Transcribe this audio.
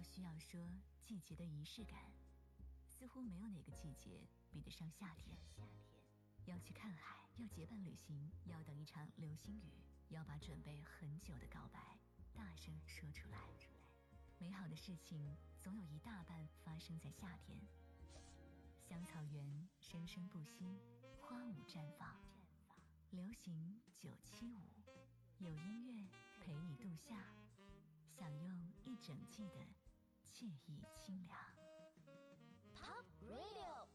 若需要说季节的仪式感，似乎没有哪个季节比得上夏天。要去看海，要结伴旅行，要等一场流星雨，要把准备很久的告白大声说出来。美好的事情总有一大半发生在夏天。香草园生生不息，花舞绽放。流行975，有音乐陪你度夏，享用一整季的惬意清凉。 Top Radio